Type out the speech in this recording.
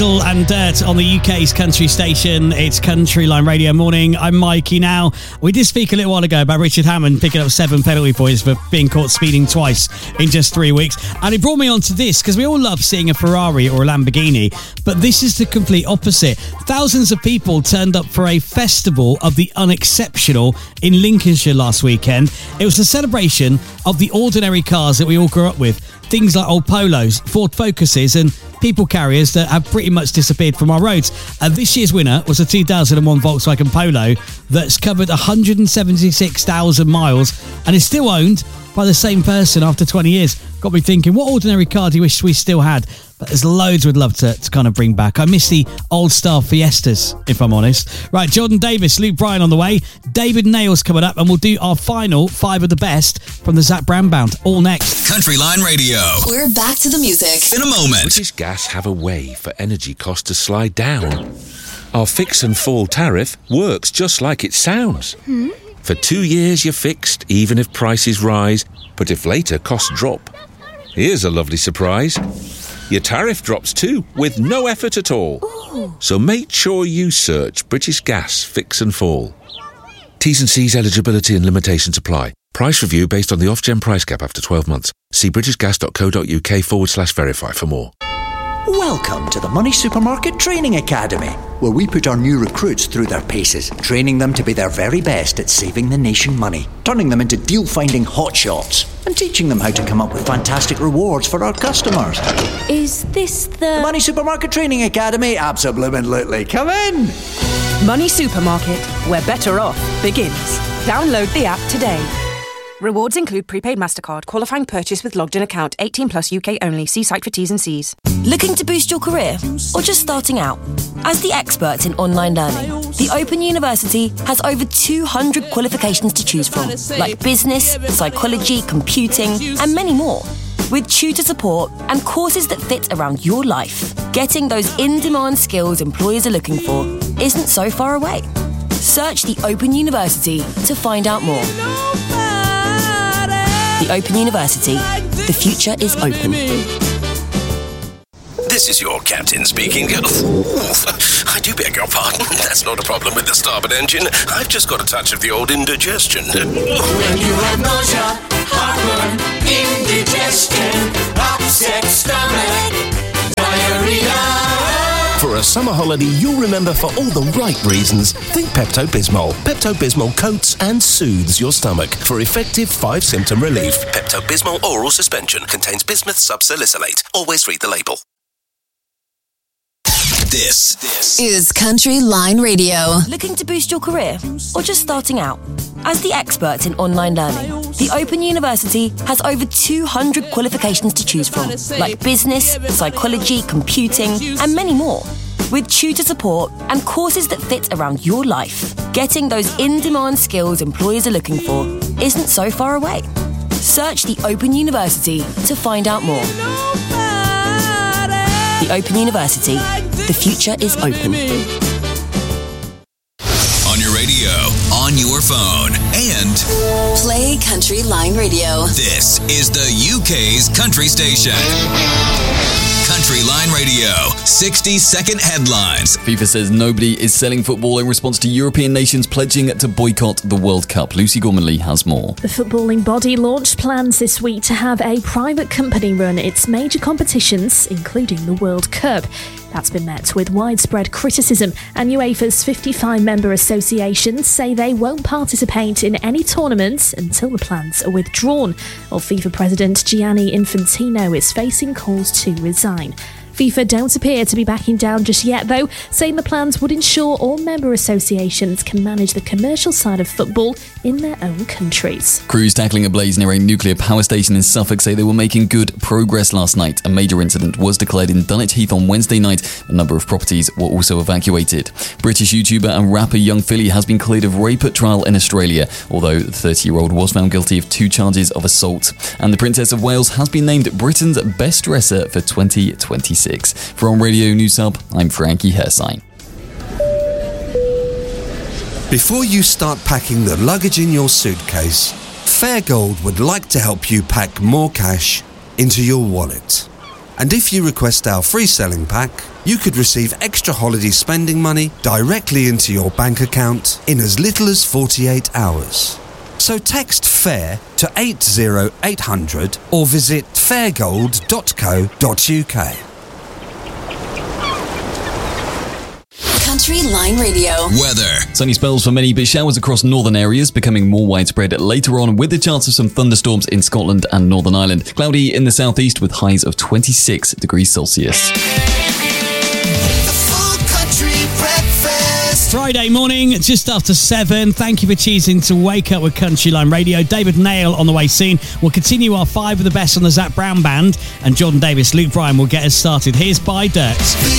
Diesel and Dirt on the UK's country station. It's Country Line Radio Morning. I'm Mikey. Now, we did speak a little while ago about Richard Hammond picking up 7 penalty points for being caught speeding twice in just 3 weeks. And it brought me on to this, because we all love seeing a Ferrari or a Lamborghini, but this is the complete opposite. Thousands of people turned up for a festival of the unexceptional in Lincolnshire last weekend. It was a celebration of the ordinary cars that we all grew up with. Things like old Polos, Ford Focuses and people carriers that have pretty much disappeared from our roads. This year's winner was a 2001 Volkswagen Polo that's covered 176,000 miles and is still owned by the same person after 20 years. Got me thinking, what ordinary car do you wish we still had? But there's loads we'd love to kind of bring back. I miss the old style Fiestas, if I'm honest. Right, Jordan Davis, Luke Bryan on the way. David Nails coming up, and we'll do our final 5 of the best from the Zach Brown Band. All next. Country Line Radio. We're back to the music in a moment. British Gas have a way for energy costs to slide down. Our fix and fall tariff works just like it sounds. For 2 years you're fixed, even if prices rise, but if later costs drop. Here's a lovely surprise. Your tariff drops too, with no effort at all. Ooh. So make sure you search British Gas Fix and Fall. T's and C's, eligibility and limitations apply. Price review based on the off-gen price cap after 12 months. See britishgas.co.uk/verify for more. Welcome to the Money Supermarket Training Academy, where we put our new recruits through their paces, training them to be their very best at saving the nation money, turning them into deal-finding hotshots, and teaching them how to come up with fantastic rewards for our customers. Is this the Money Supermarket Training Academy? Absolutely. Come in! Money Supermarket, where better off begins. Download the app today. Rewards include prepaid MasterCard, qualifying purchase with logged-in account, 18 plus UK only. See site for T's and C's. Looking to boost your career or just starting out? As the experts in online learning, the Open University has over 200 qualifications to choose from, like business, psychology, computing, and many more. With tutor support and courses that fit around your life, getting those in-demand skills employers are looking for isn't so far away. Search the Open University to find out more. The Open University. The future is open. This is your captain speaking. I do beg your pardon. That's not a problem with the starboard engine. I've just got a touch of the old indigestion. When you have nausea, heartburn, indigestion, upset stomach, diarrhea. For a summer holiday you'll remember for all the right reasons, think Pepto-Bismol. Pepto-Bismol coats and soothes your stomach for effective 5-symptom relief. Pepto-Bismol oral suspension contains bismuth subsalicylate. Always read the label. This is Country Line Radio. Looking to boost your career or just starting out? As the experts in online learning, the Open University has over 200 qualifications to choose from, like business, psychology, computing, and many more. With tutor support and courses that fit around your life, getting those in-demand skills employers are looking for isn't so far away. Search the Open University to find out more. The Open University. The future is open. On your radio, on your phone, and play Country Line Radio. This is the UK's country station. Country Line Radio, 60-second headlines. FIFA says nobody is selling football in response to European nations pledging to boycott the World Cup. Lucy Gormanley has more. The footballing body launched plans this week to have a private company run its major competitions, including the World Cup. That's been met with widespread criticism, and UEFA's 55 member associations say they won't participate in any tournaments until the plans are withdrawn, while FIFA President Gianni Infantino is facing calls to resign. FIFA don't appear to be backing down just yet, though, saying the plans would ensure all member associations can manage the commercial side of football in their own countries. Crews tackling a blaze near a nuclear power station in Suffolk say they were making good progress last night. A major incident was declared in Dunwich Heath on Wednesday night. A number of properties were also evacuated. British YouTuber and rapper Young Philly has been cleared of rape at trial in Australia, although the 30-year-old was found guilty of 2 charges of assault. And the Princess of Wales has been named Britain's best dresser for 2026. For On Radio News Hub, I'm Frankie Hersine. Before you start packing the luggage in your suitcase, Fairgold would like to help you pack more cash into your wallet. And if you request our free selling pack, you could receive extra holiday spending money directly into your bank account in as little as 48 hours. So text FAIR to 80800 or visit fairgold.co.uk. Country Line Radio. Weather. Sunny spells for many, but showers across northern areas becoming more widespread later on, with the chance of some thunderstorms in Scotland and Northern Ireland. Cloudy in the southeast with highs of 26 degrees Celsius. Friday morning, just after 7. Thank you for choosing to wake up with Country Line Radio. David Nail on the way soon. We'll continue our 5 of the best on the Zach Brown Band, and Jordan Davis, Luke Bryan will get us started. Here's By Dirt.